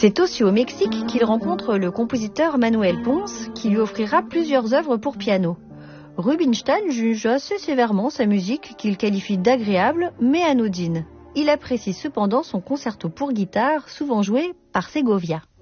C'est aussi au Mexique qu'il rencontre le compositeur Manuel Ponce, qui lui offrira plusieurs œuvres pour piano. Rubinstein juge assez sévèrement sa musique qu'il qualifie d'agréable mais anodine. Il apprécie cependant son concerto pour guitare, souvent joué par Segovia.